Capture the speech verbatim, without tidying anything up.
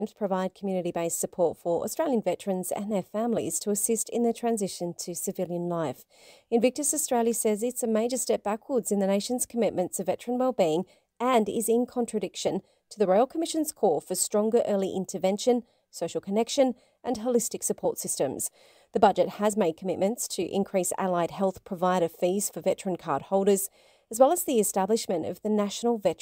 and provide community-based support for Australian veterans and their families to assist in their transition to civilian life. Invictus Australia says it's a major step backwards in the nation's commitment to veteran wellbeing and is in contradiction to the Royal Commission's call for stronger early intervention, social connection and holistic support systems. The budget has made commitments to increase allied health provider fees for veteran card holders, as well as the establishment of the National Veteran